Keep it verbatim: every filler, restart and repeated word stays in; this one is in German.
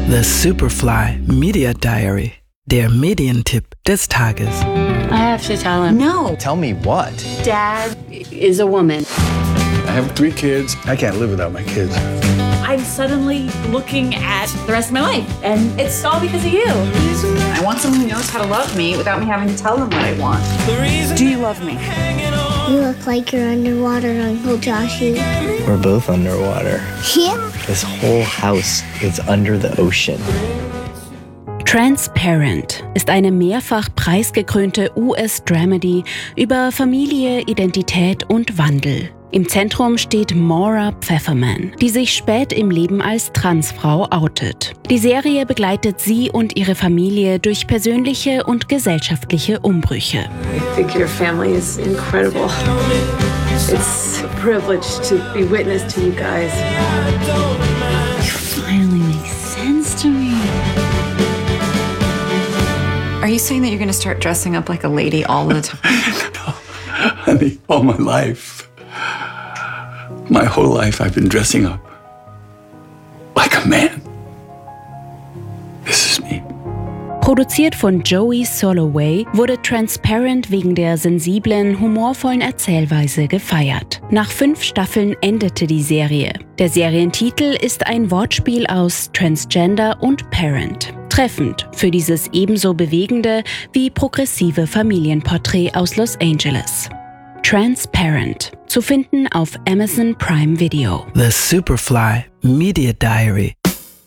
The Superfly Media Diary, der Medientipp des Tages. I have to tell him. No. Tell me what? Dad is a woman. I have three kids. I can't live without my kids. I'm suddenly looking at the rest of my life, and it's all because of you. I want someone who knows how to love me without me having to tell them what I want. Do you love me? You look like you're underwater, Uncle Joshy. We're both underwater. Yeah? This whole house is under the ocean. Transparent ist eine mehrfach preisgekrönte U S-Dramedy über Familie, Identität und Wandel. Im Zentrum steht Maura Pfefferman, die sich spät im Leben als Transfrau outet. Die Serie begleitet sie und ihre Familie durch persönliche und gesellschaftliche Umbrüche. I think your family is incredible. It's a privilege to be witness to you guys. You finally make sense to me. Are you saying that you're going to start dressing up like a lady all the time? No, honey, all my life. My whole life I've been dressing up like a man. This is me. Produziert von Joey Soloway, wurde Transparent wegen der sensiblen, humorvollen Erzählweise gefeiert. Nach fünf Staffeln endete die Serie. Der Serientitel ist ein Wortspiel aus Transgender und Parent. Treffend für dieses ebenso bewegende wie progressive Familienporträt aus Los Angeles. Transparent, zu finden auf Amazon Prime Video. The Superfly Media Diary.